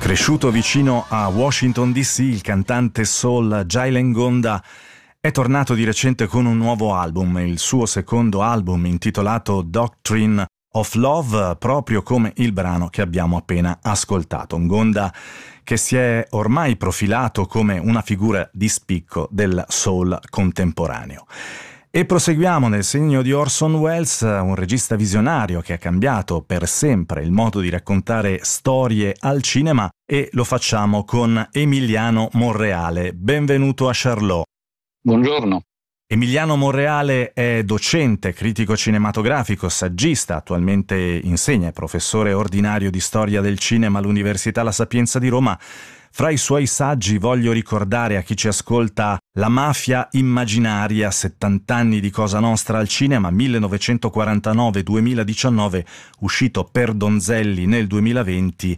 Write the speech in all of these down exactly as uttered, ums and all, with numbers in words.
Cresciuto vicino a Washington D C, il cantante soul Jalen Ngonda è tornato di recente con un nuovo album, il suo secondo album intitolato Doctrine of Love, proprio come il brano che abbiamo appena ascoltato. Ngonda che si è ormai profilato come una figura di spicco del soul contemporaneo. E proseguiamo nel segno di Orson Welles, un regista visionario che ha cambiato per sempre il modo di raccontare storie al cinema, e lo facciamo con Emiliano Monreale. Benvenuto a Charlot. Buongiorno. Emiliano Monreale è docente, critico cinematografico, saggista, attualmente insegna, è professore ordinario di storia del cinema all'Università La Sapienza di Roma. Fra i suoi saggi voglio ricordare a chi ci ascolta La mafia immaginaria, settanta anni di Cosa Nostra al cinema, millenovecentoquarantanove duemiladiciannove, uscito per Donzelli nel duemilaventi.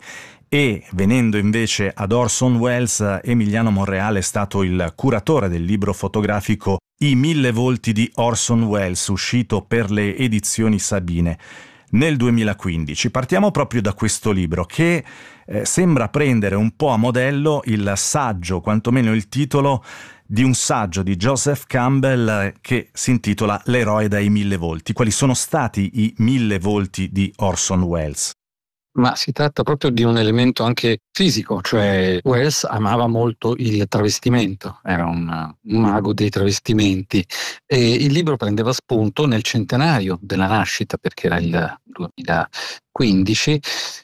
E venendo invece ad Orson Welles, Emiliano Monreale è stato il curatore del libro fotografico I mille volti di Orson Welles, uscito per le edizioni Sabine nel duemilaquindici. Partiamo proprio da questo libro che eh, sembra prendere un po' a modello il saggio, quantomeno il titolo, di un saggio di Joseph Campbell eh, che si intitola L'eroe dai mille volti. Quali sono stati i mille volti di Orson Welles? Ma si tratta proprio di un elemento anche fisico, cioè Welles amava molto il travestimento, era un, un mago dei travestimenti, e il libro prendeva spunto nel centenario della nascita, perché era il duemilaquindici,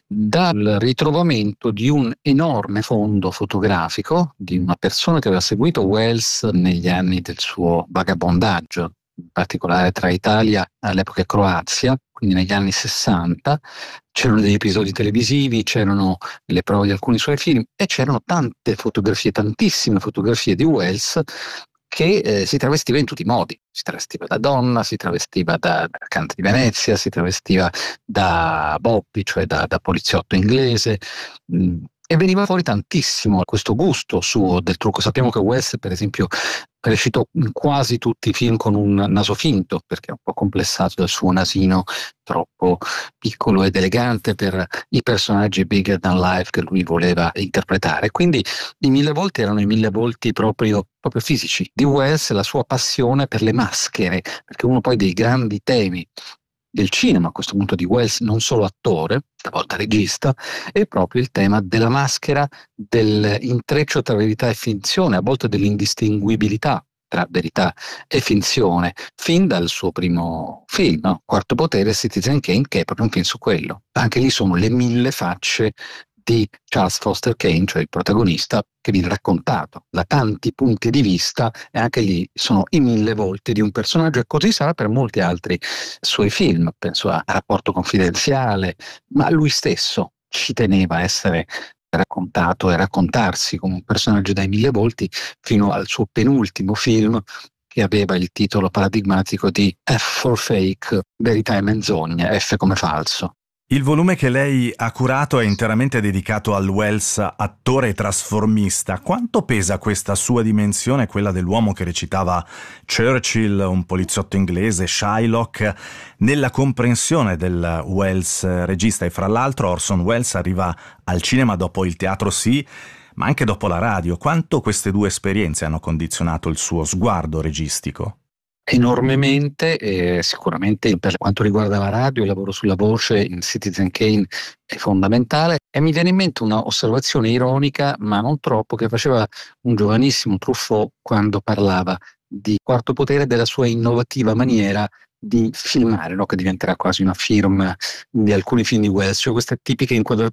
dal ritrovamento di un enorme fondo fotografico di una persona che aveva seguito Welles negli anni del suo vagabondaggio, in particolare tra Italia all'epoca e Croazia, quindi negli anni sessanta. C'erano degli episodi televisivi, c'erano le prove di alcuni suoi film e c'erano tante fotografie, tantissime fotografie di Welles che eh, si travestiva in tutti i modi. Si travestiva da donna, si travestiva da mercante di Venezia, si travestiva da Bobby, cioè da, da poliziotto inglese. Mm. E veniva fuori tantissimo questo gusto suo del trucco. Sappiamo che Welles, per esempio, recitò in quasi tutti i film con un naso finto, perché è un po' complessato dal suo nasino troppo piccolo ed elegante per i personaggi bigger than life che lui voleva interpretare. Quindi i mille volti erano i mille volti proprio, proprio fisici di Welles, la sua passione per le maschere, perché uno poi dei grandi temi del cinema, a questo punto di Welles, non solo attore, talvolta regista, è proprio il tema della maschera, dell'intreccio tra verità e finzione, a volte dell'indistinguibilità tra verità e finzione, fin dal suo primo film, no? Quarto Potere, Citizen Kane, che è proprio un film su quello. Anche lì sono le mille facce di Charles Foster Kane, cioè il protagonista, che viene raccontato da tanti punti di vista, e anche lì sono i mille volti di un personaggio, e così sarà per molti altri suoi film. Penso a Rapporto Confidenziale, ma lui stesso ci teneva a essere raccontato e raccontarsi come un personaggio dai mille volti, fino al suo penultimo film, che aveva il titolo paradigmatico di F for Fake, Verità e Menzogna, F come falso. Il volume che lei ha curato è interamente dedicato al Welles attore trasformista. Quanto pesa questa sua dimensione, quella dell'uomo che recitava Churchill, un poliziotto inglese, Shylock, nella comprensione del Welles regista? E fra l'altro Orson Welles arriva al cinema dopo il teatro, sì, ma anche dopo la radio. Quanto queste due esperienze hanno condizionato il suo sguardo registico? Enormemente, e sicuramente per quanto riguarda la radio, il lavoro sulla voce in Citizen Kane è fondamentale. E mi viene in mente una osservazione ironica, ma non troppo, che faceva un giovanissimo Truffaut quando parlava di Quarto Potere, della sua innovativa maniera di filmare, no? Che diventerà quasi una firma di alcuni film di Welles, cioè queste tipiche inquadrature